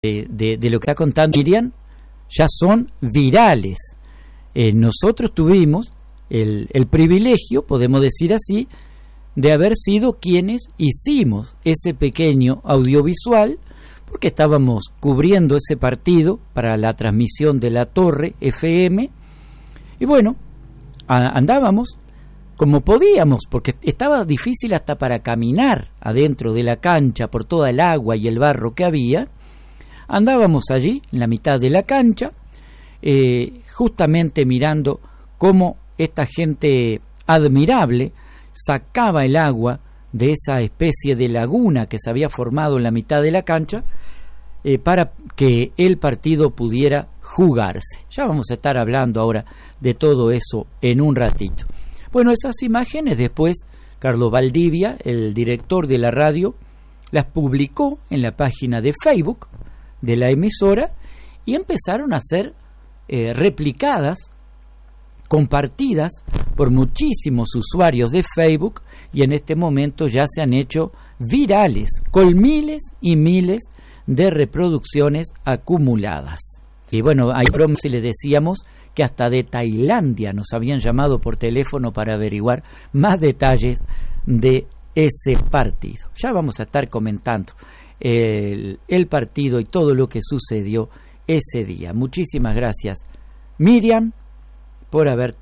de lo que está contando Miriam ya son virales. Nosotros tuvimos el privilegio, podemos decir así, de haber sido quienes hicimos ese pequeño audiovisual, porque estábamos cubriendo ese partido para la transmisión de La Torre FM, y bueno, andábamos como podíamos, porque estaba difícil hasta para caminar adentro de la cancha por toda el agua y el barro que había. Andábamos allí, en la mitad de la cancha, justamente mirando cómo esta gente admirable sacaba el agua de esa especie de laguna que se había formado en la mitad de la cancha para que el partido pudiera jugarse. Ya vamos a estar hablando ahora de todo eso en un ratito. Bueno, esas imágenes después Carlos Valdivia, el director de la radio, las publicó en la página de Facebook de la emisora y empezaron a ser replicadas, compartidas por muchísimos usuarios de Facebook, y en este momento ya se han hecho virales con miles y miles de reproducciones acumuladas. Y bueno, ahí si les decíamos que hasta de Tailandia nos habían llamado por teléfono para averiguar más detalles de ese partido. Ya vamos a estar comentando el partido y todo lo que sucedió ese día. Muchísimas gracias, Miriam, por haber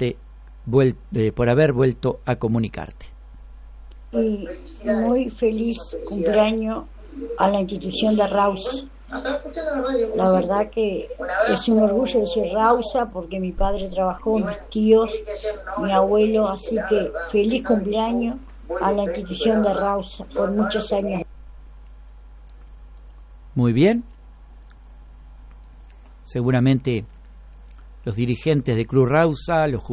vuelto a comunicarte. Y muy feliz cumpleaños a la institución de Rausa. La verdad que es un orgullo decir Rausa, porque mi padre trabajó, mis tíos, mi abuelo, así que feliz cumpleaños a la institución de Rausa por muchos años. Muy bien. Seguramente los dirigentes de Cruz Rausa, los